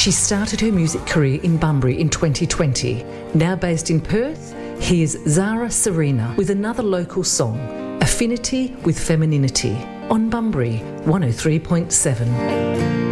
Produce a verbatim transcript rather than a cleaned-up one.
She started her music career in Bunbury in twenty twenty. Now based in Perth, here's Zara Serena with another local song, Affinity with Femininity, on Bunbury one oh three point seven.